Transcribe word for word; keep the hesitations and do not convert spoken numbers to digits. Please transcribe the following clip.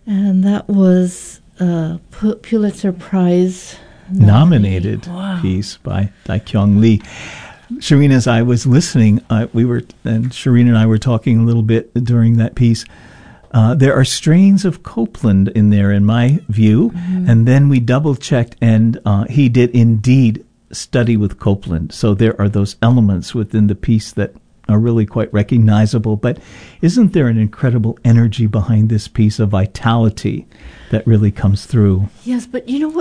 And that was a Pulitzer Prize nominated wow. piece by Dae-Kyung Lee. Shireen, as I was listening, uh, we were, and Shireen and I were talking a little bit during that piece. Uh, there are strains of Copeland in there, in my view, mm-hmm. and then we double-checked, and uh, he did indeed study with Copeland. So there are those elements within the piece that are really quite recognizable. But isn't there an incredible energy behind this piece, of vitality that really comes through? Yes, but you know what?